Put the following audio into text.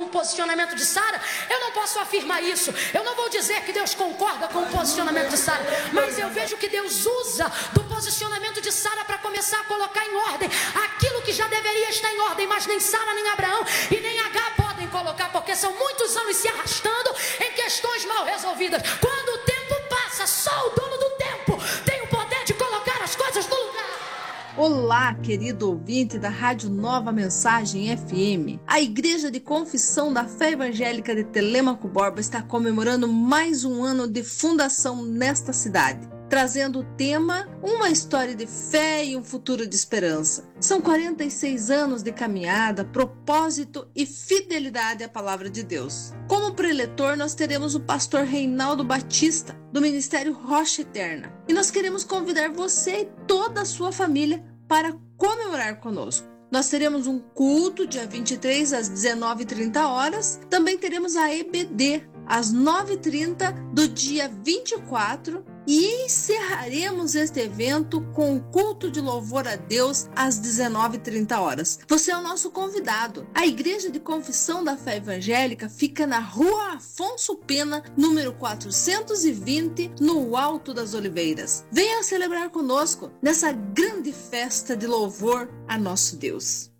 o posicionamento de Sara, eu não posso afirmar isso. Eu não vou dizer que Deus concorda com o posicionamento de Sara, mas eu vejo que Deus usa do posicionamento de Sara para começar a colocar em ordem aquilo que já deveria estar em ordem, mas nem Sara, nem Abraão e nem Agar podem colocar, porque são muitos anos se arrastando em questões mal resolvidas. Quando o tempo passa, só o dono do tempo tem o poder de colocar as coisas no lugar. Olá, querido ouvinte da Rádio Nova Mensagem FM. A Igreja de Confissão da Fé Evangélica de Telêmaco Borba está comemorando mais um ano de fundação nesta cidade, trazendo o tema Uma História de Fé e um Futuro de Esperança. São 46 anos de caminhada, propósito e fidelidade à Palavra de Deus. Como preletor, nós teremos o pastor Reinaldo Batista, do Ministério Rocha Eterna. E nós queremos convidar você e toda a sua família para comemorar conosco. Nós teremos um culto dia 23 às 19h30. Também teremos a EBD às 9h30 do dia 24 e encerraremos este evento com o culto de louvor a Deus às 19h30. Você é o nosso convidado. A Igreja de Confissão da Fé Evangélica fica na Rua Afonso Pena, número 420, no Alto das Oliveiras. Venha celebrar conosco nessa grande festa de louvor a nosso Deus.